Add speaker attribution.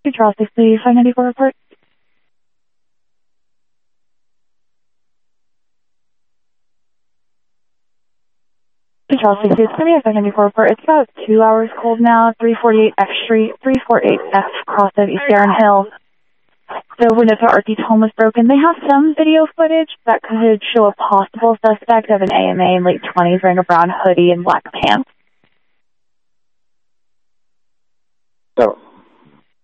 Speaker 1: Charles 60, 594 report. Charles 60, it's going to be a 594 report. It's about 2 hours cold now, 348 F Street, 348 F across of East Aaron Hill. The window to RT's home was broken. They have some video footage that could show a possible suspect of an AMA in late 20s wearing a brown hoodie and black pants.
Speaker 2: So.